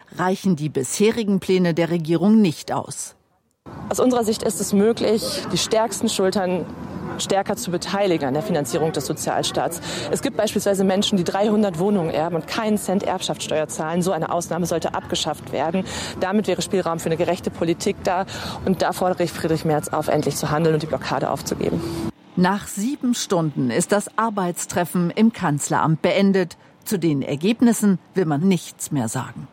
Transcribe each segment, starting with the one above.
reichen die bisherigen Pläne der Regierung nicht aus. Aus unserer Sicht ist es möglich, die stärksten Schultern stärker zu beteiligen an der Finanzierung des Sozialstaats. Es gibt beispielsweise Menschen, die 300 Wohnungen erben und keinen Cent Erbschaftssteuer zahlen. So eine Ausnahme sollte abgeschafft werden. Damit wäre Spielraum für eine gerechte Politik da. Und da fordere ich Friedrich Merz auf, endlich zu handeln und die Blockade aufzugeben. Nach 7 Stunden ist das Arbeitstreffen im Kanzleramt beendet. Zu den Ergebnissen will man nichts mehr sagen.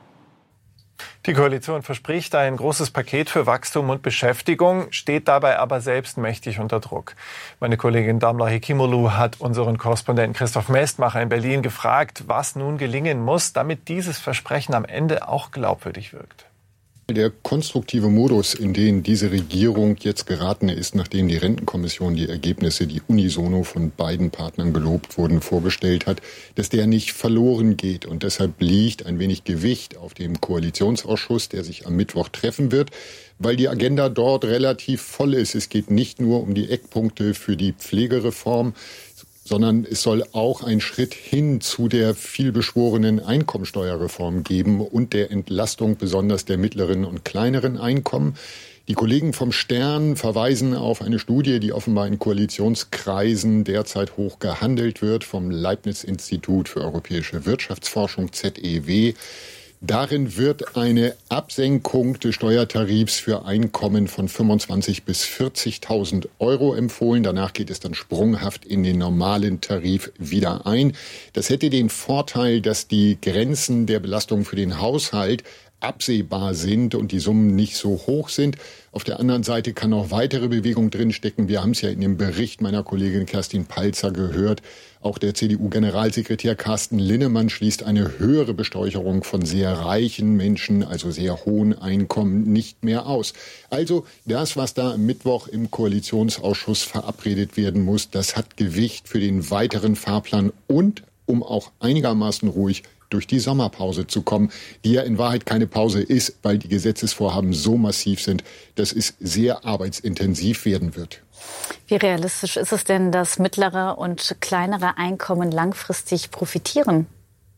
Die Koalition verspricht ein großes Paket für Wachstum und Beschäftigung, steht dabei aber selbst mächtig unter Druck. Meine Kollegin Damla Hekimoglu hat unseren Korrespondenten Christoph Mestmacher in Berlin gefragt, was nun gelingen muss, damit dieses Versprechen am Ende auch glaubwürdig wirkt. Der konstruktive Modus, in den diese Regierung jetzt geraten ist, nachdem die Rentenkommission die Ergebnisse, die unisono von beiden Partnern gelobt wurden, vorgestellt hat, dass der nicht verloren geht. Und deshalb liegt ein wenig Gewicht auf dem Koalitionsausschuss, der sich am Mittwoch treffen wird, weil die Agenda dort relativ voll ist. Es geht nicht nur um die Eckpunkte für die Pflegereform, sondern es soll auch einen Schritt hin zu der vielbeschworenen Einkommensteuerreform geben und der Entlastung besonders der mittleren und kleineren Einkommen. Die Kollegen vom Stern verweisen auf eine Studie, die offenbar in Koalitionskreisen derzeit hoch gehandelt wird, vom Leibniz-Institut für europäische Wirtschaftsforschung, ZEW. Darin wird eine Absenkung des Steuertarifs für Einkommen von 25.000 bis 40.000 Euro empfohlen. Danach geht es dann sprunghaft in den normalen Tarif wieder ein. Das hätte den Vorteil, dass die Grenzen der Belastung für den Haushalt absehbar sind und die Summen nicht so hoch sind. Auf der anderen Seite kann auch weitere Bewegung drinstecken. Wir haben es ja in dem Bericht meiner Kollegin Kerstin Palzer gehört. Auch der CDU-Generalsekretär Carsten Linnemann schließt eine höhere Besteuerung von sehr reichen Menschen, also sehr hohen Einkommen, nicht mehr aus. Also das, was da am Mittwoch im Koalitionsausschuss verabredet werden muss, das hat Gewicht für den weiteren Fahrplan und um auch einigermaßen ruhig durch die Sommerpause zu kommen, die ja in Wahrheit keine Pause ist, weil die Gesetzesvorhaben so massiv sind, dass es sehr arbeitsintensiv werden wird. Wie realistisch ist es denn, dass mittlere und kleinere Einkommen langfristig profitieren?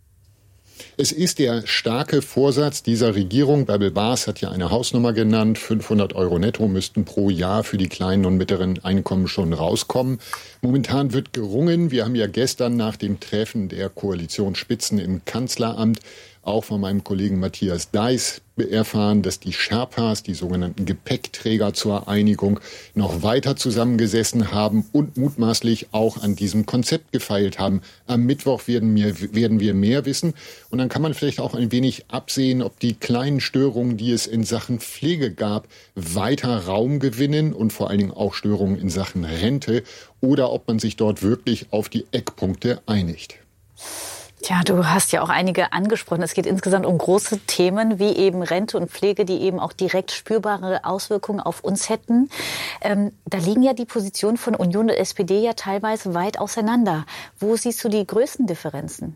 Es ist der starke Vorsatz dieser Regierung. Bärbel Baas hat ja eine Hausnummer genannt. 500 Euro netto müssten pro Jahr für die kleinen und mittleren Einkommen schon rauskommen. Momentan wird gerungen. Wir haben ja gestern nach dem Treffen der Koalitionsspitzen im Kanzleramt auch von meinem Kollegen Matthias Deiß erfahren, dass die Sherpas, die sogenannten Gepäckträger zur Einigung, noch weiter zusammengesessen haben und mutmaßlich auch an diesem Konzept gefeilt haben. Am Mittwoch werden wir mehr wissen. Und dann kann man vielleicht auch ein wenig absehen, ob die kleinen Störungen, die es in Sachen Pflege gab, weiter Raum gewinnen und vor allen Dingen auch Störungen in Sachen Rente oder ob man sich dort wirklich auf die Eckpunkte einigt. Tja, du hast ja auch einige angesprochen. Es geht insgesamt um große Themen wie eben Rente und Pflege, die eben auch direkt spürbare Auswirkungen auf uns hätten. Da liegen ja die Positionen von Union und SPD ja teilweise weit auseinander. Wo siehst du die größten Differenzen?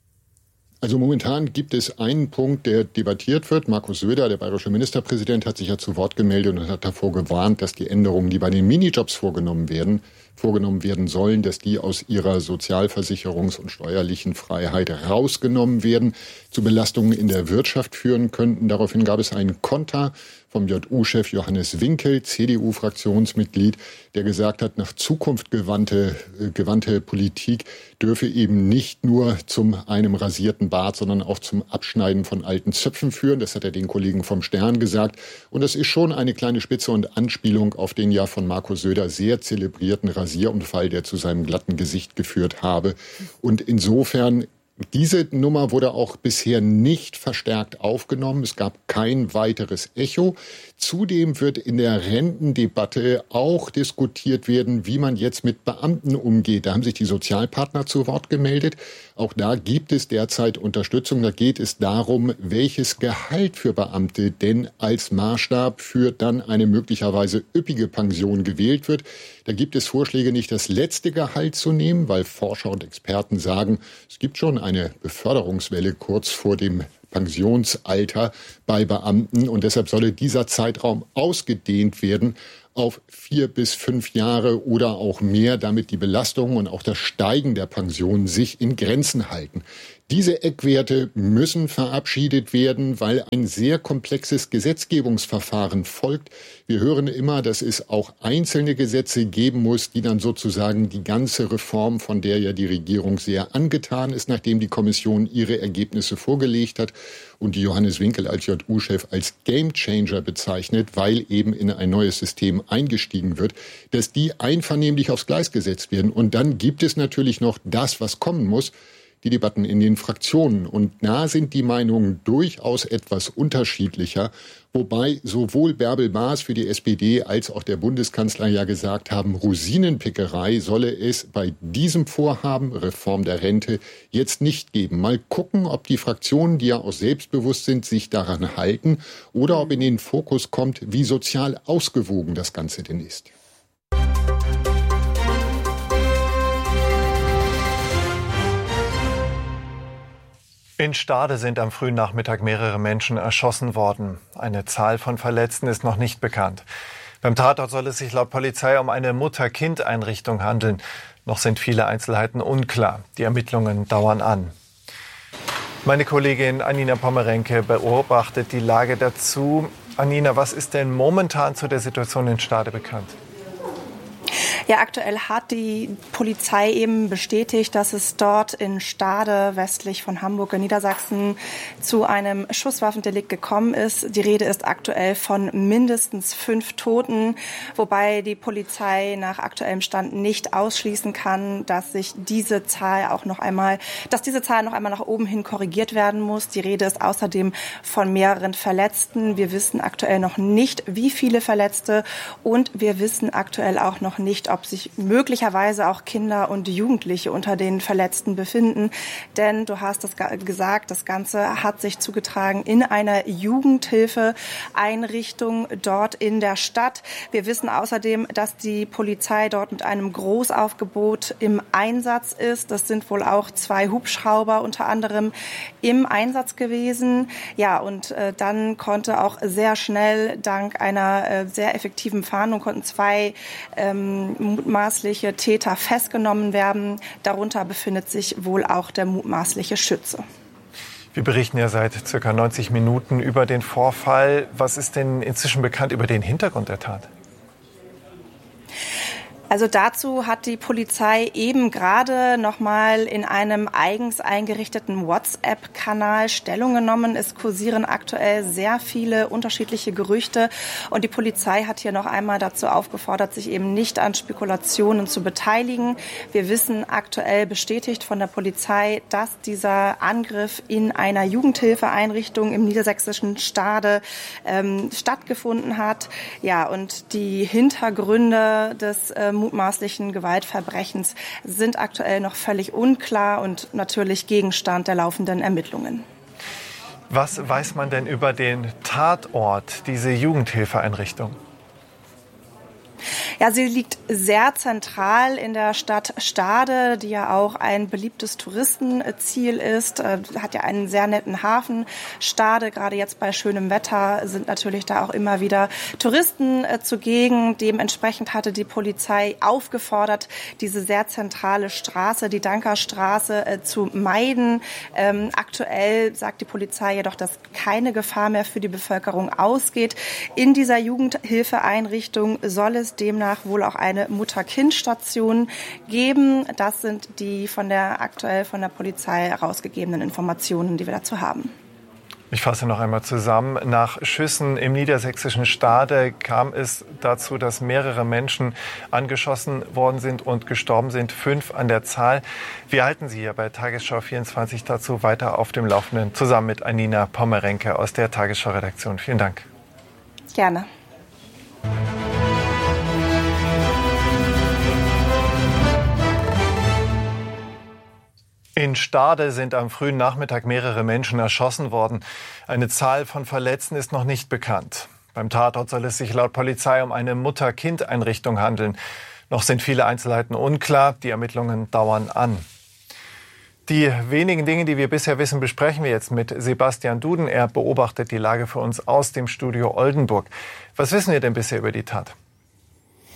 Also momentan gibt es einen Punkt, der debattiert wird. Markus Söder, der bayerische Ministerpräsident, hat sich ja zu Wort gemeldet und hat davor gewarnt, dass die Änderungen, die bei den Minijobs vorgenommen werden sollen, dass die aus ihrer sozialversicherungs- und steuerlichen Freiheit rausgenommen werden, zu Belastungen in der Wirtschaft führen könnten. Daraufhin gab es einen Konter vom JU-Chef Johannes Winkel, CDU-Fraktionsmitglied, der gesagt hat, nach Zukunft gewandte Politik dürfe eben nicht nur zum einem rasierten Bart, sondern auch zum Abschneiden von alten Zöpfen führen. Das hat er den Kollegen vom Stern gesagt. Und das ist schon eine kleine Spitze und Anspielung auf den ja von Markus Söder sehr zelebrierten Rasierunfall, der zu seinem glatten Gesicht geführt habe. Und insofern, diese Nummer wurde auch bisher nicht verstärkt aufgenommen. Es gab kein weiteres Echo. Zudem wird in der Rentendebatte auch diskutiert werden, wie man jetzt mit Beamten umgeht. Da haben sich die Sozialpartner zu Wort gemeldet. Auch da gibt es derzeit Unterstützung. Da geht es darum, welches Gehalt für Beamte denn als Maßstab für dann eine möglicherweise üppige Pension gewählt wird. Da gibt es Vorschläge, nicht das letzte Gehalt zu nehmen, weil Forscher und Experten sagen, es gibt schon eine Beförderungswelle kurz vor dem Pensionsalter bei Beamten und deshalb solle dieser Zeitraum ausgedehnt werden auf 4 bis 5 Jahre oder auch mehr, damit die Belastung und auch das Steigen der Pensionen sich in Grenzen halten. Diese Eckwerte müssen verabschiedet werden, weil ein sehr komplexes Gesetzgebungsverfahren folgt. Wir hören immer, dass es auch einzelne Gesetze geben muss, die dann sozusagen die ganze Reform, von der ja die Regierung sehr angetan ist, nachdem die Kommission ihre Ergebnisse vorgelegt hat und die Johannes Winkel als JU-Chef als Gamechanger bezeichnet, weil eben in ein neues System eingestiegen wird, dass die einvernehmlich aufs Gleis gesetzt werden. Und dann gibt es natürlich noch das, was kommen muss, die Debatten in den Fraktionen. Und da sind die Meinungen durchaus etwas unterschiedlicher, wobei sowohl Bärbel Baas für die SPD als auch der Bundeskanzler ja gesagt haben, Rosinenpickerei solle es bei diesem Vorhaben, Reform der Rente, jetzt nicht geben. Mal gucken, ob die Fraktionen, die ja auch selbstbewusst sind, sich daran halten oder ob in den Fokus kommt, wie sozial ausgewogen das Ganze denn ist. In Stade sind am frühen Nachmittag mehrere Menschen erschossen worden. Eine Zahl von Verletzten ist noch nicht bekannt. Beim Tatort soll es sich laut Polizei um eine Mutter-Kind-Einrichtung handeln. Noch sind viele Einzelheiten unklar. Die Ermittlungen dauern an. Meine Kollegin Anina Pommerenke beobachtet die Lage dazu. Anina, was ist denn momentan zu der Situation in Stade bekannt? Ja, aktuell hat die Polizei eben bestätigt, dass es dort in Stade, westlich von Hamburg in Niedersachsen, zu einem Schusswaffendelikt gekommen ist. Die Rede ist aktuell von mindestens 5 Toten, wobei die Polizei nach aktuellem Stand nicht ausschließen kann, dass diese Zahl noch einmal nach oben hin korrigiert werden muss. Die Rede ist außerdem von mehreren Verletzten. Wir wissen aktuell noch nicht, wie viele Verletzte, und wir wissen aktuell auch noch nicht, ob sich möglicherweise auch Kinder und Jugendliche unter den Verletzten befinden. Denn du hast es gesagt, das Ganze hat sich zugetragen in einer Jugendhilfeeinrichtung dort in der Stadt. Wir wissen außerdem, dass die Polizei dort mit einem Großaufgebot im Einsatz ist. Das sind wohl auch 2 Hubschrauber unter anderem im Einsatz gewesen. Ja, und dann konnte auch sehr schnell dank einer sehr effektiven Fahndung konnten 2 mutmaßliche Täter festgenommen werden. Darunter befindet sich wohl auch der mutmaßliche Schütze. Wir berichten ja seit ca. 90 Minuten über den Vorfall. Was ist denn inzwischen bekannt über den Hintergrund der Tat? Also dazu hat die Polizei eben gerade nochmal in einem eigens eingerichteten WhatsApp-Kanal Stellung genommen. Es kursieren aktuell sehr viele unterschiedliche Gerüchte und die Polizei hat hier noch einmal dazu aufgefordert, sich eben nicht an Spekulationen zu beteiligen. Wir wissen aktuell bestätigt von der Polizei, dass dieser Angriff in einer Jugendhilfeeinrichtung im niedersächsischen Stade stattgefunden hat. Ja, und die Hintergründe des mutmaßlichen Gewaltverbrechens sind aktuell noch völlig unklar und natürlich Gegenstand der laufenden Ermittlungen. Was weiß man denn über den Tatort, diese Jugendhilfeeinrichtung? Ja, sie liegt sehr zentral in der Stadt Stade, die ja auch ein beliebtes Touristenziel ist, hat ja einen sehr netten Hafen. Stade, gerade jetzt bei schönem Wetter, sind natürlich da auch immer wieder Touristen zugegen. Dementsprechend hatte die Polizei aufgefordert, diese sehr zentrale Straße, die Dankerstraße, zu meiden. Aktuell sagt die Polizei jedoch, dass keine Gefahr mehr für die Bevölkerung ausgeht. In dieser Jugendhilfeeinrichtung soll es demnach wohl auch eine Mutter-Kind-Station geben. Das sind die aktuell von der Polizei herausgegebenen Informationen, die wir dazu haben. Ich fasse noch einmal zusammen. Nach Schüssen im niedersächsischen Stade kam es dazu, dass mehrere Menschen angeschossen worden sind und gestorben sind, 5 an der Zahl. Wir halten Sie hier bei Tagesschau 24 dazu weiter auf dem Laufenden, zusammen mit Anina Pommerenke aus der Tagesschau-Redaktion. Vielen Dank. Gerne. In Stade sind am frühen Nachmittag mehrere Menschen erschossen worden. Eine Zahl von Verletzten ist noch nicht bekannt. Beim Tatort soll es sich laut Polizei um eine Mutter-Kind-Einrichtung handeln. Noch sind viele Einzelheiten unklar. Die Ermittlungen dauern an. Die wenigen Dinge, die wir bisher wissen, besprechen wir jetzt mit Sebastian Duden. Er beobachtet die Lage für uns aus dem Studio Oldenburg. Was wissen wir denn bisher über die Tat?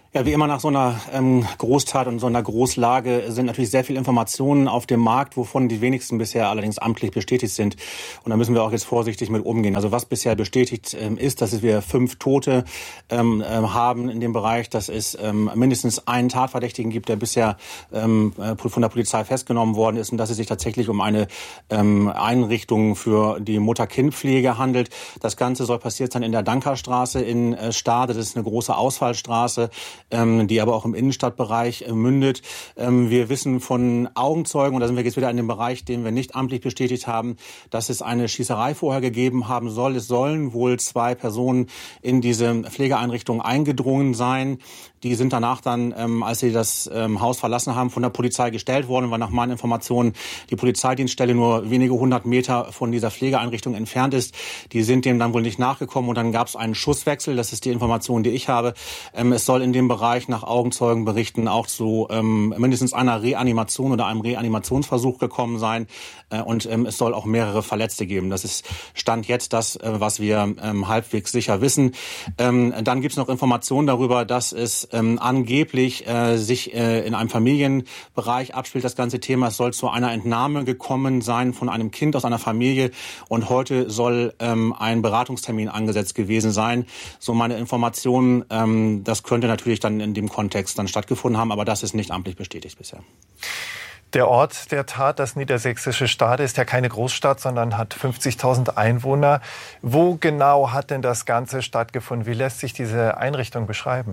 Ja, wie immer nach so einer Großtat und so einer Großlage sind natürlich sehr viele Informationen auf dem Markt, wovon die wenigsten bisher allerdings amtlich bestätigt sind. Und da müssen wir auch jetzt vorsichtig mit umgehen. Also was bisher bestätigt ist, dass wir 5 Tote haben in dem Bereich, dass es mindestens einen Tatverdächtigen gibt, der bisher von der Polizei festgenommen worden ist und dass es sich tatsächlich um eine Einrichtung für die Mutter-Kind-Pflege handelt. Das Ganze soll passiert sein in der Dankerstraße in Stade. Das ist eine große Ausfallstraße, die aber auch im Innenstadtbereich mündet. Wir wissen von Augenzeugen, und da sind wir jetzt wieder in dem Bereich, den wir nicht amtlich bestätigt haben, dass es eine Schießerei vorher gegeben haben soll. Es sollen wohl 2 Personen in diese Pflegeeinrichtung eingedrungen sein. Die sind danach dann, als sie das Haus verlassen haben, von der Polizei gestellt worden, weil nach meinen Informationen die Polizeidienststelle nur wenige 100 Meter von dieser Pflegeeinrichtung entfernt ist. Die sind dem dann wohl nicht nachgekommen und dann gab es einen Schusswechsel. Das ist die Information, die ich habe. Es soll in dem Bereich nach Augenzeugenberichten auch zu mindestens einer Reanimation oder einem Reanimationsversuch gekommen sein. Und es soll auch mehrere Verletzte geben. Das ist Stand jetzt das, was wir halbwegs sicher wissen. Dann gibt es noch Informationen darüber, dass es angeblich sich in einem Familienbereich abspielt, das ganze Thema. Es soll zu einer Entnahme gekommen sein von einem Kind aus einer Familie und heute soll ein Beratungstermin angesetzt gewesen sein. So meine Informationen, das könnte natürlich dann in dem Kontext dann stattgefunden haben, aber das ist nicht amtlich bestätigt bisher. Der Ort der Tat, das niedersächsische Stade, ist ja keine Großstadt, sondern hat 50.000 Einwohner. Wo genau hat denn das Ganze stattgefunden? Wie lässt sich diese Einrichtung beschreiben?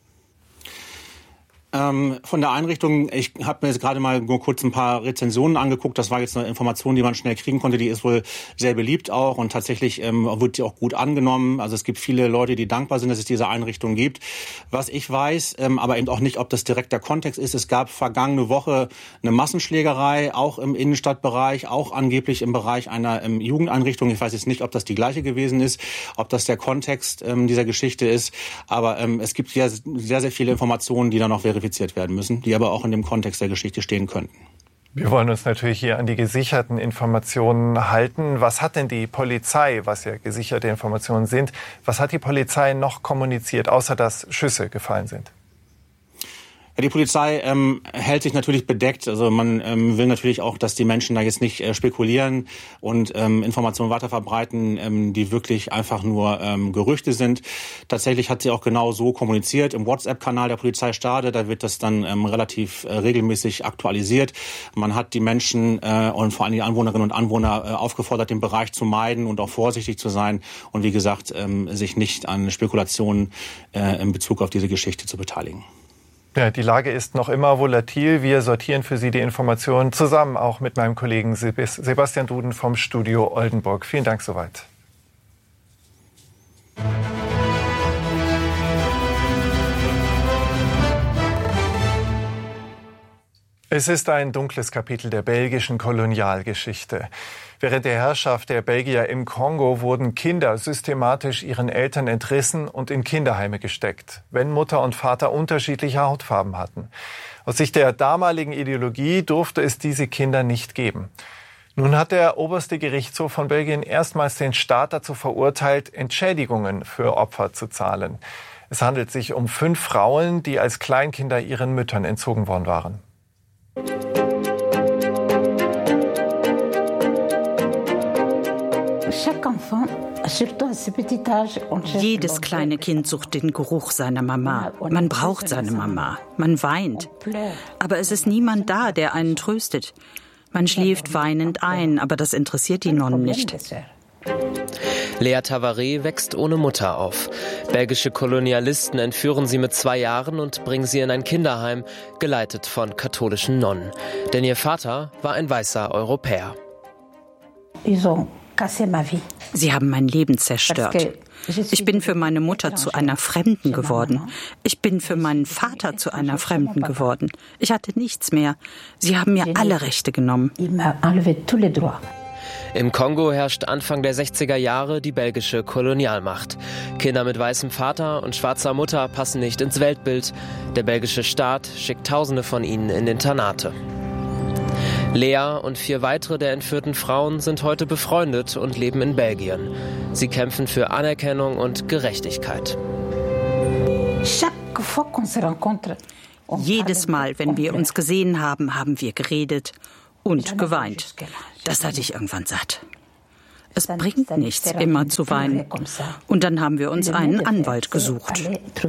Von der Einrichtung, ich habe mir jetzt gerade mal nur kurz ein paar Rezensionen angeguckt. Das war jetzt eine Information, die man schnell kriegen konnte. Die ist wohl sehr beliebt auch und tatsächlich wird sie auch gut angenommen. Also es gibt viele Leute, die dankbar sind, dass es diese Einrichtung gibt. Was ich weiß, aber eben auch nicht, ob das direkt der Kontext ist. Es gab vergangene Woche eine Massenschlägerei, auch im Innenstadtbereich, auch angeblich im Bereich einer Jugendeinrichtung. Ich weiß jetzt nicht, ob das die gleiche gewesen ist, ob das der Kontext dieser Geschichte ist. Aber es gibt sehr, sehr viele Informationen, die da noch verifiziert werden müssen, die aber auch in dem Kontext der Geschichte stehen könnten. Wir wollen uns natürlich hier an die gesicherten Informationen halten. Was hat denn die Polizei, was ja gesicherte Informationen sind, was hat die Polizei noch kommuniziert, außer dass Schüsse gefallen sind? Die Polizei hält sich natürlich bedeckt. Also man will natürlich auch, dass die Menschen da jetzt nicht spekulieren und Informationen weiterverbreiten, die wirklich einfach nur Gerüchte sind. Tatsächlich hat sie auch genau so kommuniziert im WhatsApp-Kanal der Polizei Stade. Da wird das dann relativ regelmäßig aktualisiert. Man hat die Menschen und vor allem die Anwohnerinnen und Anwohner aufgefordert, den Bereich zu meiden und auch vorsichtig zu sein und wie gesagt, sich nicht an Spekulationen in Bezug auf diese Geschichte zu beteiligen. Ja, die Lage ist noch immer volatil. Wir sortieren für Sie die Informationen zusammen, auch mit meinem Kollegen Sebastian Duden vom Studio Oldenburg. Vielen Dank soweit. Es ist ein dunkles Kapitel der belgischen Kolonialgeschichte. Während der Herrschaft der Belgier im Kongo wurden Kinder systematisch ihren Eltern entrissen und in Kinderheime gesteckt, wenn Mutter und Vater unterschiedliche Hautfarben hatten. Aus Sicht der damaligen Ideologie durfte es diese Kinder nicht geben. Nun hat der oberste Gerichtshof von Belgien erstmals den Staat dazu verurteilt, Entschädigungen für Opfer zu zahlen. Es handelt sich um 5 Frauen, die als Kleinkinder ihren Müttern entzogen worden waren. Jedes kleine Kind sucht den Geruch seiner Mama. Man braucht seine Mama. Man weint. Aber es ist niemand da, der einen tröstet. Man schläft weinend ein, aber das interessiert die Nonnen nicht. Lea Tavaret wächst ohne Mutter auf. Belgische Kolonialisten entführen sie mit 2 Jahren und bringen sie in ein Kinderheim, geleitet von katholischen Nonnen. Denn ihr Vater war ein weißer Europäer. Sie haben mein Leben zerstört. Ich bin für meine Mutter zu einer Fremden geworden. Ich bin für meinen Vater zu einer Fremden geworden. Ich hatte nichts mehr. Sie haben mir alle Rechte genommen. Im Kongo herrscht Anfang der 60er Jahre die belgische Kolonialmacht. Kinder mit weißem Vater und schwarzer Mutter passen nicht ins Weltbild. Der belgische Staat schickt Tausende von ihnen in Internate. Lea und 4 weitere der entführten Frauen sind heute befreundet und leben in Belgien. Sie kämpfen für Anerkennung und Gerechtigkeit. Jedes Mal, wenn wir uns gesehen haben, haben wir geredet und geweint. Das hatte ich irgendwann satt. Es bringt nichts, immer zu weinen. Und dann haben wir uns einen Anwalt gesucht.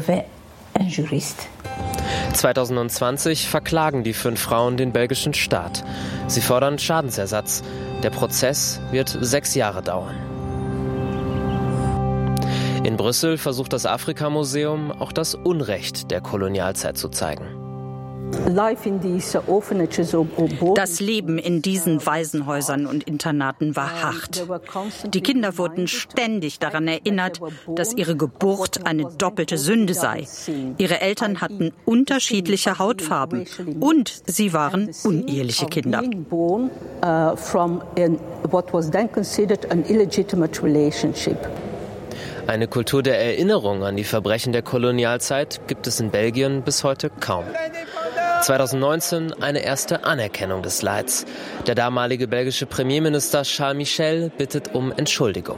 2020 verklagen die 5 Frauen den belgischen Staat. Sie fordern Schadensersatz. Der Prozess wird 6 Jahre dauern. In Brüssel versucht das Afrika-Museum auch das Unrecht der Kolonialzeit zu zeigen. Das Leben in diesen Waisenhäusern und Internaten war hart. Die Kinder wurden ständig daran erinnert, dass ihre Geburt eine doppelte Sünde sei. Ihre Eltern hatten unterschiedliche Hautfarben und sie waren uneheliche Kinder. Eine Kultur der Erinnerung an die Verbrechen der Kolonialzeit gibt es in Belgien bis heute kaum. 2019 eine erste Anerkennung des Leids. Der damalige belgische Premierminister Charles Michel bittet um Entschuldigung.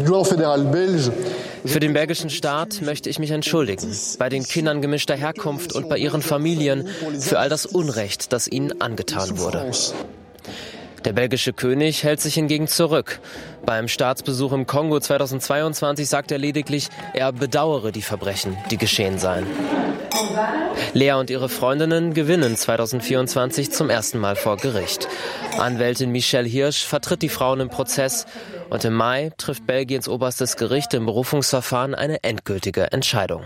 Für den belgischen Staat möchte ich mich entschuldigen, bei den Kindern gemischter Herkunft und bei ihren Familien für all das Unrecht, das ihnen angetan wurde. Der belgische König hält sich hingegen zurück. Beim Staatsbesuch im Kongo 2022 sagt er lediglich, er bedauere die Verbrechen, die geschehen seien. Lea und ihre Freundinnen gewinnen 2024 zum ersten Mal vor Gericht. Anwältin Michelle Hirsch vertritt die Frauen im Prozess und im Mai trifft Belgiens oberstes Gericht im Berufungsverfahren eine endgültige Entscheidung.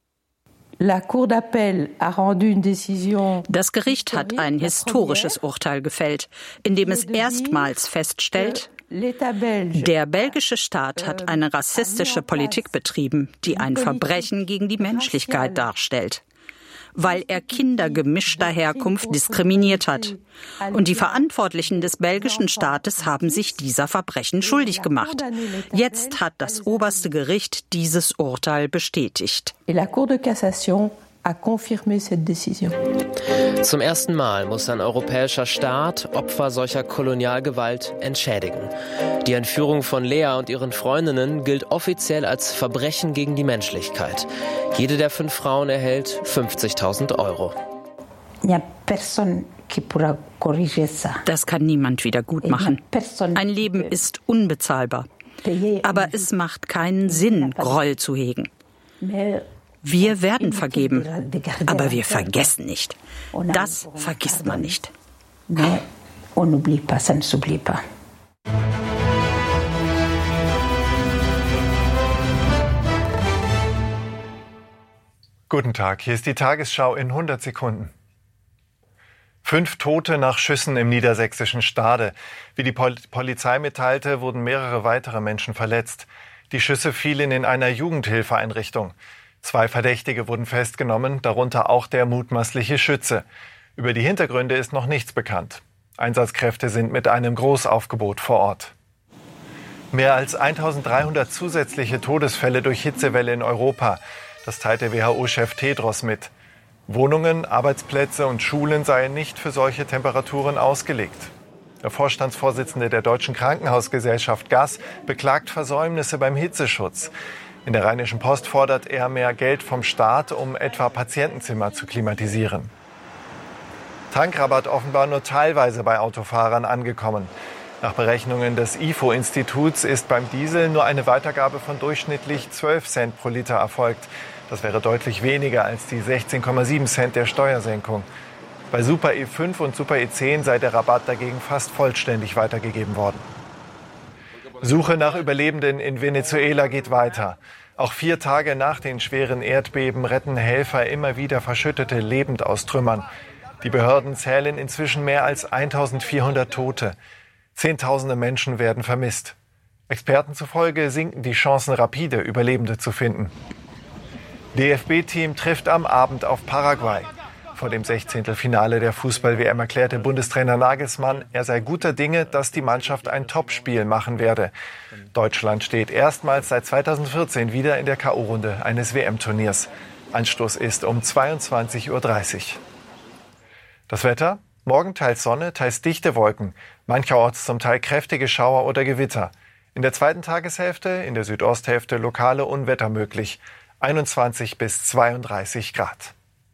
Das Gericht hat ein historisches Urteil gefällt, in dem es erstmals feststellt, der belgische Staat hat eine rassistische Politik betrieben, die ein Verbrechen gegen die Menschlichkeit darstellt, weil er Kinder gemischter Herkunft diskriminiert hat. Und die Verantwortlichen des belgischen Staates haben sich dieser Verbrechen schuldig gemacht. Jetzt hat das oberste Gericht dieses Urteil bestätigt. Zum ersten Mal muss ein europäischer Staat Opfer solcher Kolonialgewalt entschädigen. Die Entführung von Lea und ihren Freundinnen gilt offiziell als Verbrechen gegen die Menschlichkeit. Jede der 5 Frauen erhält 50.000 Euro. Das kann niemand wieder gut machen. Ein Leben ist unbezahlbar. Aber es macht keinen Sinn, Groll zu hegen. Wir werden vergeben, aber wir vergessen nicht. Das vergisst man nicht. Guten Tag, hier ist die Tagesschau in 100 Sekunden. 5 Tote nach Schüssen im niedersächsischen Stade. Wie die Polizei mitteilte, wurden mehrere weitere Menschen verletzt. Die Schüsse fielen in einer Jugendhilfeeinrichtung. 2 Verdächtige wurden festgenommen, darunter auch der mutmaßliche Schütze. Über die Hintergründe ist noch nichts bekannt. Einsatzkräfte sind mit einem Großaufgebot vor Ort. Mehr als 1300 zusätzliche Todesfälle durch Hitzewelle in Europa. Das teilte WHO-Chef Tedros mit. Wohnungen, Arbeitsplätze und Schulen seien nicht für solche Temperaturen ausgelegt. Der Vorstandsvorsitzende der Deutschen Krankenhausgesellschaft GAS beklagt Versäumnisse beim Hitzeschutz. In der Rheinischen Post fordert er mehr Geld vom Staat, um etwa Patientenzimmer zu klimatisieren. Tankrabatt offenbar nur teilweise bei Autofahrern angekommen. Nach Berechnungen des IFO-Instituts ist beim Diesel nur eine Weitergabe von durchschnittlich 12 Cent pro Liter erfolgt. Das wäre deutlich weniger als die 16,7 Cent der Steuersenkung. Bei Super E5 und Super E10 sei der Rabatt dagegen fast vollständig weitergegeben worden. Suche nach Überlebenden in Venezuela geht weiter. Auch 4 Tage nach den schweren Erdbeben retten Helfer immer wieder Verschüttete lebend aus Trümmern. Die Behörden zählen inzwischen mehr als 1400 Tote. Zehntausende Menschen werden vermisst. Experten zufolge sinken die Chancen rapide, Überlebende zu finden. DFB-Team trifft am Abend auf Paraguay. Vor dem 16. Finale der Fußball-WM erklärte Bundestrainer Nagelsmann, er sei guter Dinge, dass die Mannschaft ein Topspiel machen werde. Deutschland steht erstmals seit 2014 wieder in der K.O.-Runde eines WM-Turniers. Anstoß ist um 22:30 Uhr. Das Wetter? Morgen teils Sonne, teils dichte Wolken. Mancherorts zum Teil kräftige Schauer oder Gewitter. In der zweiten Tageshälfte, in der Südosthälfte lokale Unwetter möglich. 21 bis 32 Grad.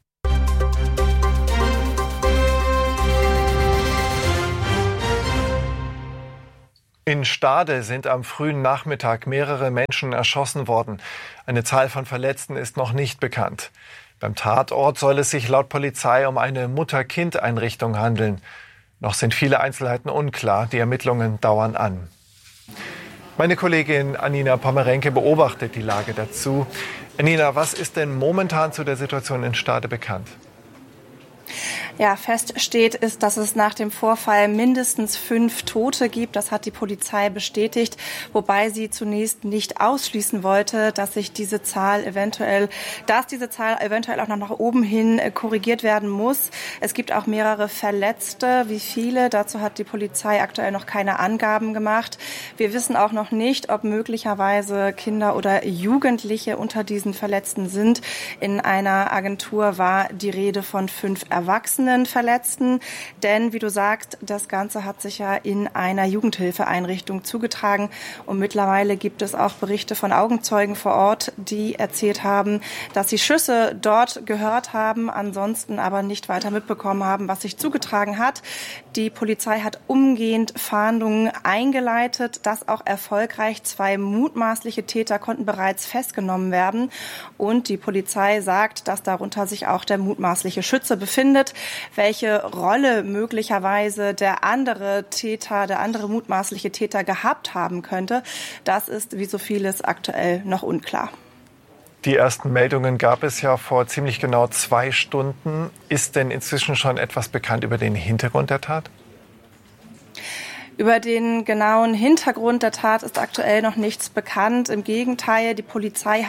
In Stade sind am frühen Nachmittag mehrere Menschen erschossen worden. Eine Zahl von Verletzten ist noch nicht bekannt. Beim Tatort soll es sich laut Polizei um eine Mutter-Kind-Einrichtung handeln. Noch sind viele Einzelheiten unklar. Die Ermittlungen dauern an. Meine Kollegin Anina Pommerenke beobachtet die Lage dazu. Anina, was ist denn momentan zu der Situation in Stade bekannt? Ja, fest steht ist, dass es nach dem Vorfall mindestens 5 Tote gibt. Das hat die Polizei bestätigt, wobei sie zunächst nicht ausschließen wollte, dass diese Zahl eventuell auch noch nach oben hin korrigiert werden muss. Es gibt auch mehrere Verletzte. Wie viele? Dazu hat die Polizei aktuell noch keine Angaben gemacht. Wir wissen auch noch nicht, ob möglicherweise Kinder oder Jugendliche unter diesen Verletzten sind. In einer Agentur war die Rede von 5 erwachsenen Verletzten, denn wie du sagst, das Ganze hat sich ja in einer Jugendhilfeeinrichtung zugetragen und mittlerweile gibt es auch Berichte von Augenzeugen vor Ort, die erzählt haben, dass sie Schüsse dort gehört haben, ansonsten aber nicht weiter mitbekommen haben, was sich zugetragen hat. Die Polizei hat umgehend Fahndungen eingeleitet, das auch erfolgreich. 2 mutmaßliche Täter konnten bereits festgenommen werden und die Polizei sagt, dass darunter sich auch der mutmaßliche Schütze befindet. Welche Rolle möglicherweise der andere mutmaßliche Täter gehabt haben könnte, das ist wie so vieles aktuell noch unklar. Die ersten Meldungen gab es ja vor ziemlich genau 2 Stunden. Ist denn inzwischen schon etwas bekannt über den Hintergrund der Tat? Über den genauen Hintergrund der Tat ist aktuell noch nichts bekannt. Im Gegenteil, die Polizei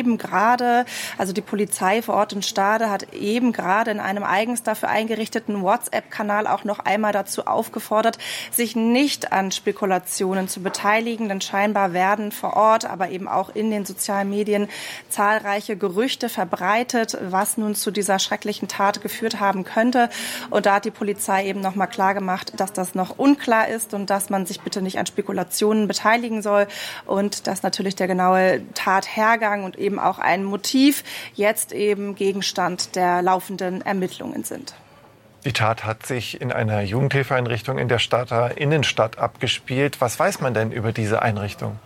vor Ort in Stade hat eben gerade in einem eigens dafür eingerichteten WhatsApp-Kanal auch noch einmal dazu aufgefordert, sich nicht an Spekulationen zu beteiligen, denn scheinbar werden vor Ort, aber eben auch in den sozialen Medien zahlreiche Gerüchte verbreitet, was nun zu dieser schrecklichen Tat geführt haben könnte. Und da hat die Polizei eben noch mal klar gemacht, dass das noch unklar ist und dass man sich bitte nicht an Spekulationen beteiligen soll und dass natürlich der genaue Tathergang und eben auch ein Motiv jetzt eben Gegenstand der laufenden Ermittlungen sind. Die Tat hat sich in einer Jugendhilfeeinrichtung in der Stader Innenstadt abgespielt. Was weiß man denn über diese Einrichtung?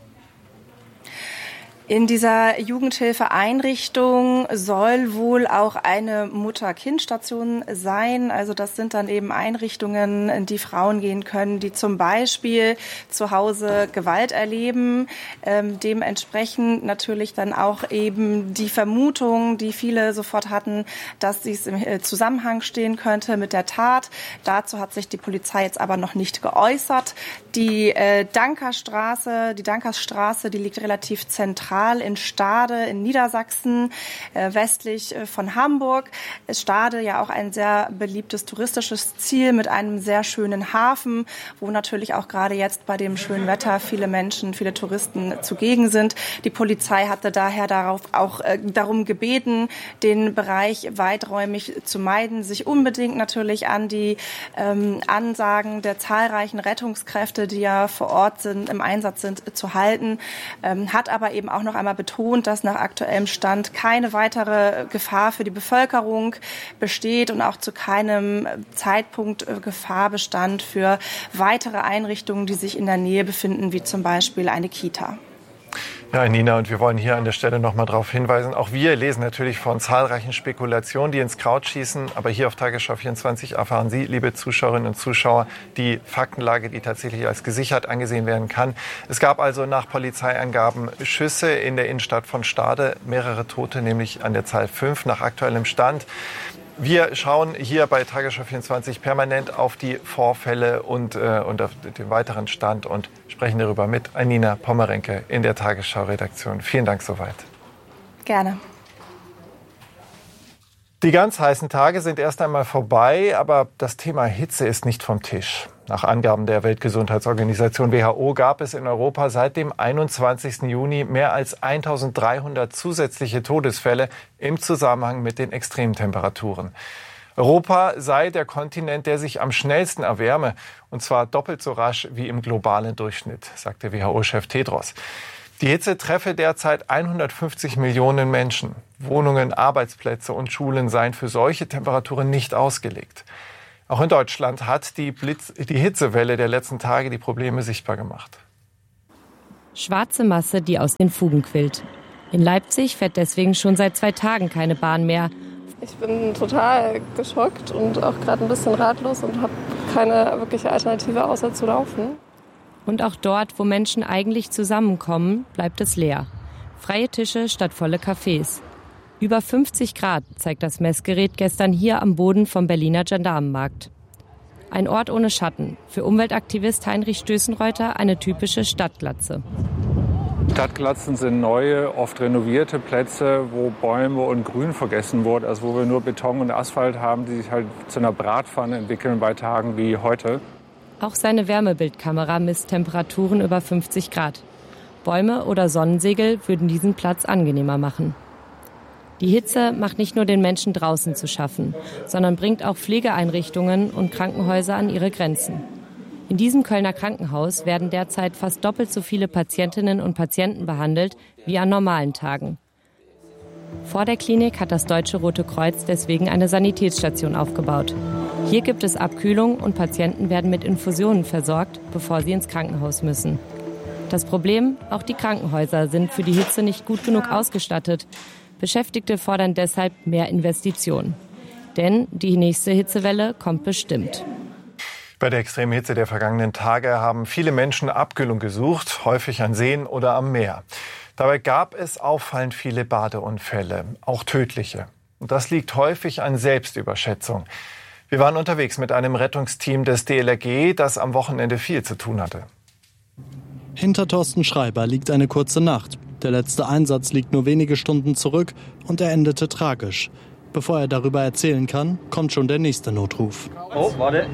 In dieser Jugendhilfeeinrichtung soll wohl auch eine Mutter-Kind-Station sein. Also das sind dann eben Einrichtungen, in die Frauen gehen können, die zum Beispiel zu Hause Gewalt erleben. Dementsprechend natürlich dann auch eben die Vermutung, die viele sofort hatten, dass dies im Zusammenhang stehen könnte mit der Tat. Dazu hat sich die Polizei jetzt aber noch nicht geäußert. Die Dankersstraße, die liegt relativ zentral in Stade in Niedersachsen, westlich von Hamburg. Ist Stade ja auch ein sehr beliebtes touristisches Ziel mit einem sehr schönen Hafen, wo natürlich auch gerade jetzt bei dem schönen Wetter viele Menschen, viele Touristen zugegen sind. Die Polizei hatte daher darum gebeten, den Bereich weiträumig zu meiden, sich unbedingt natürlich an die Ansagen der zahlreichen Rettungskräfte, die ja vor Ort im Einsatz sind, zu halten, hat aber eben auch noch einmal betont, dass nach aktuellem Stand keine weitere Gefahr für die Bevölkerung besteht und auch zu keinem Zeitpunkt Gefahr bestand für weitere Einrichtungen, die sich in der Nähe befinden, wie zum Beispiel eine Kita. Ja, Nina, und wir wollen hier an der Stelle noch mal darauf hinweisen, auch wir lesen natürlich von zahlreichen Spekulationen, die ins Kraut schießen, aber hier auf Tagesschau 24 erfahren Sie, liebe Zuschauerinnen und Zuschauer, die Faktenlage, die tatsächlich als gesichert angesehen werden kann. Es gab also nach Polizeiangaben Schüsse in der Innenstadt von Stade, mehrere Tote, nämlich an der Zahl 5 nach aktuellem Stand. Wir schauen hier bei Tagesschau 24 permanent auf die Vorfälle und auf den weiteren Stand und sprechen darüber mit Anina Pommerenke in der Tagesschau-Redaktion. Vielen Dank soweit. Gerne. Die ganz heißen Tage sind erst einmal vorbei, aber das Thema Hitze ist nicht vom Tisch. Nach Angaben der Weltgesundheitsorganisation WHO gab es in Europa seit dem 21. Juni mehr als 1.300 zusätzliche Todesfälle im Zusammenhang mit den Extremtemperaturen. Europa sei der Kontinent, der sich am schnellsten erwärme, und zwar doppelt so rasch wie im globalen Durchschnitt, sagte WHO-Chef Tedros. Die Hitze treffe derzeit 150 Millionen Menschen. Wohnungen, Arbeitsplätze und Schulen seien für solche Temperaturen nicht ausgelegt. Auch in Deutschland hat die Hitzewelle der letzten Tage die Probleme sichtbar gemacht. Schwarze Masse, die aus den Fugen quillt. In Leipzig fährt deswegen schon seit 2 Tagen keine Bahn mehr. Ich bin total geschockt und auch gerade ein bisschen ratlos und habe keine wirkliche Alternative außer zu laufen. Und auch dort, wo Menschen eigentlich zusammenkommen, bleibt es leer. Freie Tische statt volle Cafés. Über 50 Grad zeigt das Messgerät gestern hier am Boden vom Berliner Gendarmenmarkt. Ein Ort ohne Schatten. Für Umweltaktivist Heinrich Stößenreuter eine typische Stadtglatze. Stadtglatzen sind neue, oft renovierte Plätze, wo Bäume und Grün vergessen wurde. Also wo wir nur Beton und Asphalt haben, die sich halt zu einer Bratpfanne entwickeln bei Tagen wie heute. Auch seine Wärmebildkamera misst Temperaturen über 50 Grad. Bäume oder Sonnensegel würden diesen Platz angenehmer machen. Die Hitze macht nicht nur den Menschen draußen zu schaffen, sondern bringt auch Pflegeeinrichtungen und Krankenhäuser an ihre Grenzen. In diesem Kölner Krankenhaus werden derzeit fast doppelt so viele Patientinnen und Patienten behandelt wie an normalen Tagen. Vor der Klinik hat das Deutsche Rote Kreuz deswegen eine Sanitätsstation aufgebaut. Hier gibt es Abkühlung und Patienten werden mit Infusionen versorgt, bevor sie ins Krankenhaus müssen. Das Problem, auch die Krankenhäuser sind für die Hitze nicht gut genug ausgestattet. Beschäftigte fordern deshalb mehr Investitionen. Denn die nächste Hitzewelle kommt bestimmt. Bei der extremen Hitze der vergangenen Tage haben viele Menschen Abkühlung gesucht, häufig an Seen oder am Meer. Dabei gab es auffallend viele Badeunfälle, auch tödliche. Und das liegt häufig an Selbstüberschätzung. Wir waren unterwegs mit einem Rettungsteam des DLRG, das am Wochenende viel zu tun hatte. Hinter Thorsten Schreiber liegt eine kurze Nacht. Der letzte Einsatz liegt nur wenige Stunden zurück und er endete tragisch. Bevor er darüber erzählen kann, kommt schon der nächste Notruf. Oh, warte.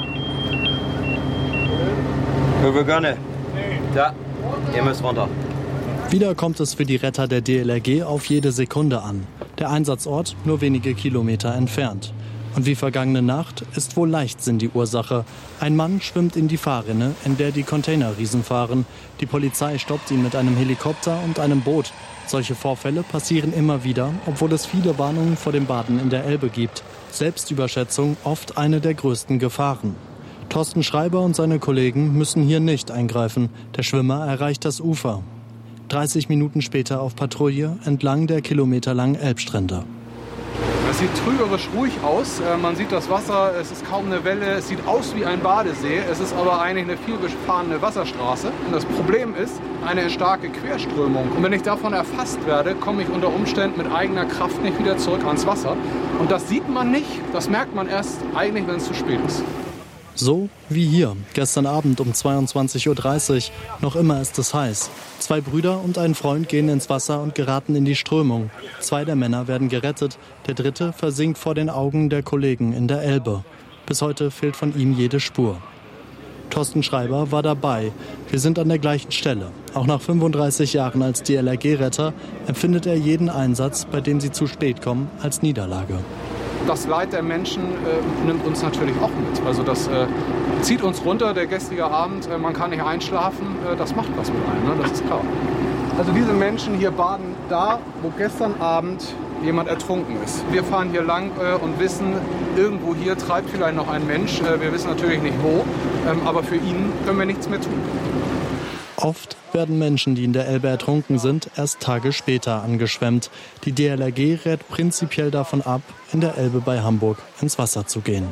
Wir gerne. Ja, ihr müsst runter. Wieder kommt es für die Retter der DLRG auf jede Sekunde an. Der Einsatzort nur wenige Kilometer entfernt. Und wie vergangene Nacht ist wohl Leichtsinn die Ursache. Ein Mann schwimmt in die Fahrrinne, in der die Containerriesen fahren. Die Polizei stoppt ihn mit einem Helikopter und einem Boot. Solche Vorfälle passieren immer wieder, obwohl es viele Warnungen vor dem Baden in der Elbe gibt. Selbstüberschätzung oft eine der größten Gefahren. Thorsten Schreiber und seine Kollegen müssen hier nicht eingreifen. Der Schwimmer erreicht das Ufer. 30 Minuten später auf Patrouille entlang der kilometerlangen Elbstrände. Es sieht trügerisch ruhig aus. Man sieht das Wasser, es ist kaum eine Welle. Es sieht aus wie ein Badesee. Es ist aber eigentlich eine vielbefahrene Wasserstraße. Und das Problem ist eine starke Querströmung. Und wenn ich davon erfasst werde, komme ich unter Umständen mit eigener Kraft nicht wieder zurück ans Wasser. Und das sieht man nicht. Das merkt man erst eigentlich, wenn es zu spät ist. So wie hier, gestern Abend um 22:30 Uhr. Noch immer ist es heiß. 2 Brüder und ein Freund gehen ins Wasser und geraten in die Strömung. 2 der Männer werden gerettet. Der dritte versinkt vor den Augen der Kollegen in der Elbe. Bis heute fehlt von ihm jede Spur. Thorsten Schreiber war dabei. Wir sind an der gleichen Stelle. Auch nach 35 Jahren als DLRG-Retter empfindet er jeden Einsatz, bei dem sie zu spät kommen, als Niederlage. Das Leid der Menschen nimmt uns natürlich auch mit. Also das zieht uns runter, der gestrige Abend, man kann nicht einschlafen, das macht was mit einem, ne? Das ist klar. Also diese Menschen hier baden da, wo gestern Abend jemand ertrunken ist. Wir fahren hier lang und wissen, irgendwo hier treibt vielleicht noch ein Mensch. Wir wissen natürlich nicht wo, aber für ihn können wir nichts mehr tun. Oft werden Menschen, die in der Elbe ertrunken sind, erst Tage später angeschwemmt. Die DLRG rät prinzipiell davon ab, in der Elbe bei Hamburg ins Wasser zu gehen.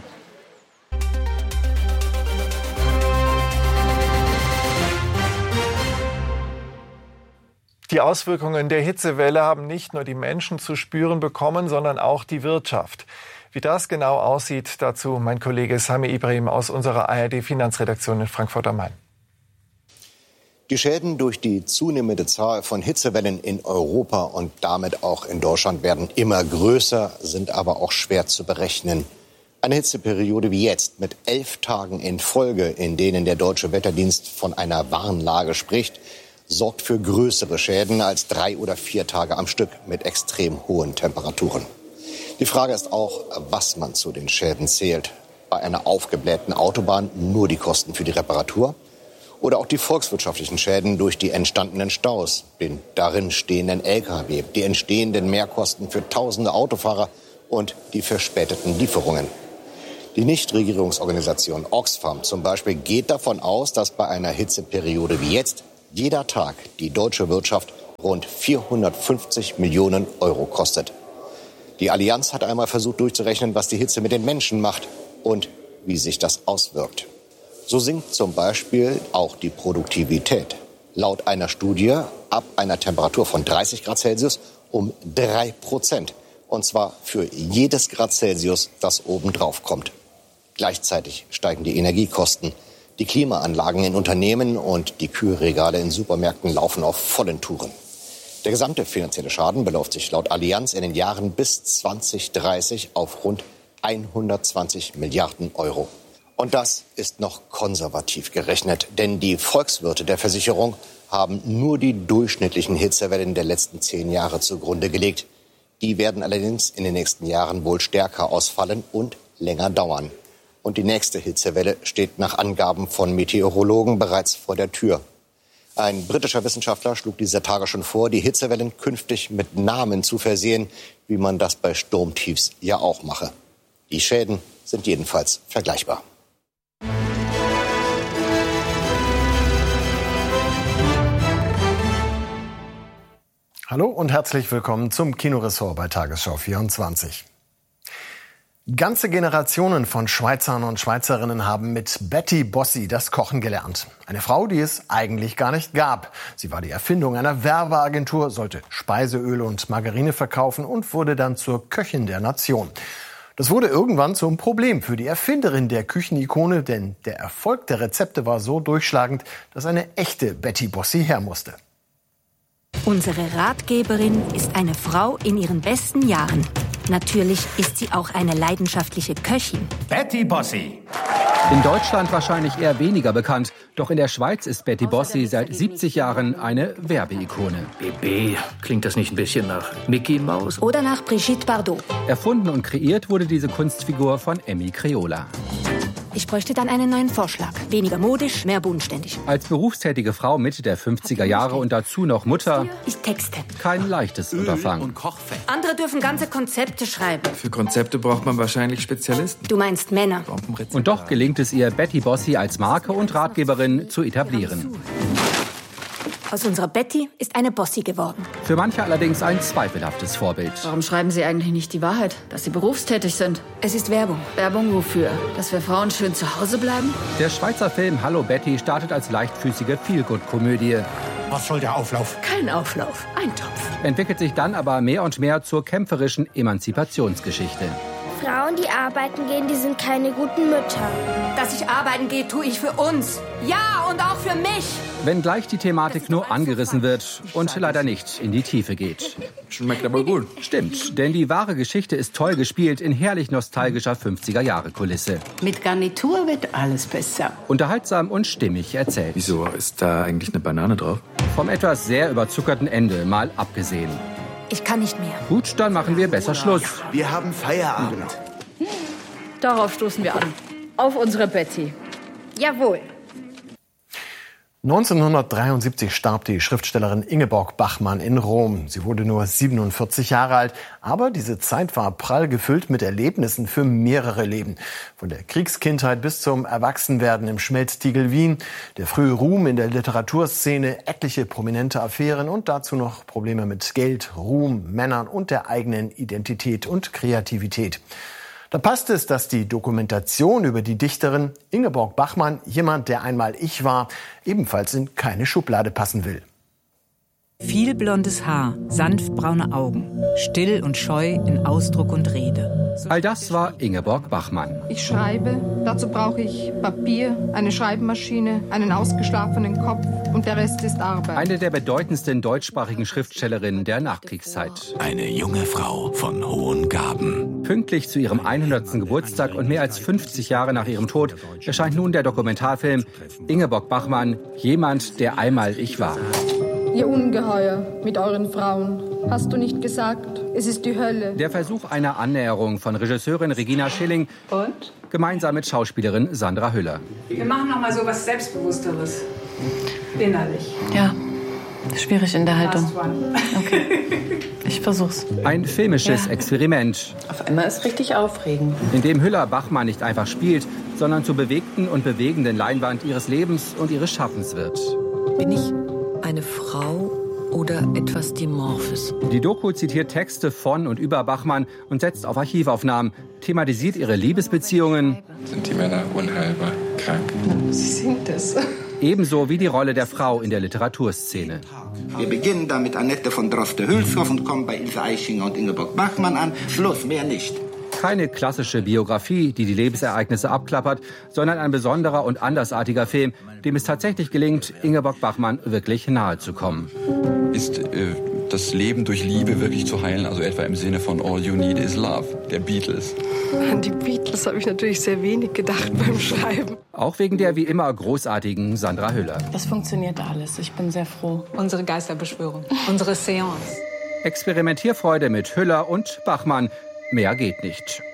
Die Auswirkungen der Hitzewelle haben nicht nur die Menschen zu spüren bekommen, sondern auch die Wirtschaft. Wie das genau aussieht, dazu mein Kollege Sami Ibrahim aus unserer ARD-Finanzredaktion in Frankfurt am Main. Die Schäden durch die zunehmende Zahl von Hitzewellen in Europa und damit auch in Deutschland werden immer größer, sind aber auch schwer zu berechnen. Eine Hitzeperiode wie jetzt mit 11 Tagen in Folge, in denen der Deutsche Wetterdienst von einer Warnlage spricht, sorgt für größere Schäden als 3 oder 4 Tage am Stück mit extrem hohen Temperaturen. Die Frage ist auch, was man zu den Schäden zählt. Bei einer aufgeblähten Autobahn nur die Kosten für die Reparatur Oder auch die volkswirtschaftlichen Schäden durch die entstandenen Staus, den darin stehenden Lkw, die entstehenden Mehrkosten für tausende Autofahrer und die verspäteten Lieferungen. Die Nichtregierungsorganisation Oxfam zum Beispiel geht davon aus, dass bei einer Hitzeperiode wie jetzt jeder Tag die deutsche Wirtschaft rund 450 Millionen Euro kostet. Die Allianz hat einmal versucht durchzurechnen, was die Hitze mit den Menschen macht und wie sich das auswirkt. So sinkt zum Beispiel auch die Produktivität. Laut einer Studie ab einer Temperatur von 30 Grad Celsius um 3%. Und zwar für jedes Grad Celsius, das obendrauf kommt. Gleichzeitig steigen die Energiekosten. Die Klimaanlagen in Unternehmen und die Kühlregale in Supermärkten laufen auf vollen Touren. Der gesamte finanzielle Schaden beläuft sich laut Allianz in den Jahren bis 2030 auf rund 120 Milliarden Euro. Und das ist noch konservativ gerechnet, denn die Volkswirte der Versicherung haben nur die durchschnittlichen Hitzewellen der letzten 10 Jahre zugrunde gelegt. Die werden allerdings in den nächsten Jahren wohl stärker ausfallen und länger dauern. Und die nächste Hitzewelle steht nach Angaben von Meteorologen bereits vor der Tür. Ein britischer Wissenschaftler schlug dieser Tage schon vor, die Hitzewellen künftig mit Namen zu versehen, wie man das bei Sturmtiefs ja auch mache. Die Schäden sind jedenfalls vergleichbar. Hallo und herzlich willkommen zum Kinoressort bei Tagesschau 24. Ganze Generationen von Schweizern und Schweizerinnen haben mit Betty Bossi das Kochen gelernt. Eine Frau, die es eigentlich gar nicht gab. Sie war die Erfindung einer Werbeagentur, sollte Speiseöl und Margarine verkaufen und wurde dann zur Köchin der Nation. Das wurde irgendwann zum Problem für die Erfinderin der Küchenikone, denn der Erfolg der Rezepte war so durchschlagend, dass eine echte Betty Bossi her musste. Unsere Ratgeberin ist eine Frau in ihren besten Jahren. Natürlich ist sie auch eine leidenschaftliche Köchin. Betty Bossi. In Deutschland wahrscheinlich eher weniger bekannt. Doch in der Schweiz ist Betty Bossi seit 70 Jahren eine Werbeikone. BB, klingt das nicht ein bisschen nach Mickey Maus? Oder nach Brigitte Bardot. Erfunden und kreiert wurde diese Kunstfigur von Emmy Creola. Ich bräuchte dann einen neuen Vorschlag. Weniger modisch, mehr bodenständig. Als berufstätige Frau Mitte der 50er Jahre und dazu noch Mutter. Ich texte. Kein leichtes Unterfangen. Andere dürfen ganze Konzepte schreiben. Für Konzepte braucht man wahrscheinlich Spezialisten. Du meinst Männer. Und doch gelingt es ihr, Betty Bossi als Marke und Ratgeberin zu etablieren. Aus unserer Betty ist eine Bossi geworden. Für manche allerdings ein zweifelhaftes Vorbild. Warum schreiben Sie eigentlich nicht die Wahrheit, dass Sie berufstätig sind? Es ist Werbung. Werbung wofür? Dass wir Frauen schön zu Hause bleiben? Der Schweizer Film Hallo Betty startet als leichtfüßige Feelgood-Komödie. Was soll der Auflauf? Kein Auflauf, ein Topf. Entwickelt sich dann aber mehr und mehr zur kämpferischen Emanzipationsgeschichte. Frauen, die arbeiten gehen, die sind keine guten Mütter. Dass ich arbeiten gehe, tue ich für uns. Ja, und auch für mich. Wenngleich die Thematik nur angerissen wird und leider nicht in die Tiefe geht. Schmeckt aber gut. Stimmt, denn die wahre Geschichte ist toll gespielt in herrlich nostalgischer 50er-Jahre-Kulisse. Mit Garnitur wird alles besser. Unterhaltsam und stimmig erzählt. Wieso, ist da eigentlich eine Banane drauf? Vom etwas sehr überzuckerten Ende mal abgesehen. Ich kann nicht mehr. Gut, dann machen wir besser Schluss. Wir haben Feierabend. Darauf stoßen wir an. Auf unsere Betty. Jawohl. 1973 starb die Schriftstellerin Ingeborg Bachmann in Rom. Sie wurde nur 47 Jahre alt, aber diese Zeit war prall gefüllt mit Erlebnissen für mehrere Leben. Von der Kriegskindheit bis zum Erwachsenwerden im Schmelztiegel Wien, der frühe Ruhm in der Literaturszene, etliche prominente Affären und dazu noch Probleme mit Geld, Ruhm, Männern und der eigenen Identität und Kreativität. Da passt es, dass die Dokumentation über die Dichterin Ingeborg Bachmann, jemand, der einmal ich war, ebenfalls in keine Schublade passen will. Viel blondes Haar, sanft braune Augen, still und scheu in Ausdruck und Rede. All das war Ingeborg Bachmann. Ich schreibe, dazu brauche ich Papier, eine Schreibmaschine, einen ausgeschlafenen Kopf und der Rest ist Arbeit. Eine der bedeutendsten deutschsprachigen Schriftstellerinnen der Nachkriegszeit. Eine junge Frau von hohen Gaben. Pünktlich zu ihrem 100. Geburtstag und mehr als 50 Jahre nach ihrem Tod erscheint nun der Dokumentarfilm Ingeborg Bachmann, jemand, der einmal ich war. Ihr Ungeheuer mit euren Frauen. Hast du nicht gesagt, es ist die Hölle? Der Versuch einer Annäherung von Regisseurin Regina Schilling gemeinsam mit Schauspielerin Sandra Hüller. Wir machen noch mal so was Selbstbewussteres. Innerlich. Ja, schwierig in der Haltung. Okay, ich versuch's. Ein filmisches Experiment. Auf einmal ist richtig aufregend. In dem Hüller Bachmann nicht einfach spielt, sondern zur bewegten und bewegenden Leinwand ihres Lebens und ihres Schaffens wird. Bin ich eine Frau oder etwas Dimorphes? Die Doku zitiert Texte von und über Bachmann und setzt auf Archivaufnahmen, thematisiert ihre Liebesbeziehungen. Sind die Männer unheilbar krank? Sie singt es. Ebenso wie die Rolle der Frau in der Literaturszene. Wir beginnen da mit Annette von Droste-Hülshoff und kommen bei Ilse Aichinger und Ingeborg Bachmann an. Schluss, mehr nicht. Keine klassische Biografie, die die Lebensereignisse abklappert, sondern ein besonderer und andersartiger Film, dem es tatsächlich gelingt, Ingeborg Bachmann wirklich nahe zu kommen. Ist das Leben durch Liebe wirklich zu heilen? Also etwa im Sinne von All You Need Is Love, der Beatles. An die Beatles habe ich natürlich sehr wenig gedacht beim Schreiben. Auch wegen der wie immer großartigen Sandra Hüller. Das funktioniert alles. Ich bin sehr froh. Unsere Geisterbeschwörung, unsere Seance. Experimentierfreude mit Hüller und Bachmann. Mehr geht nicht.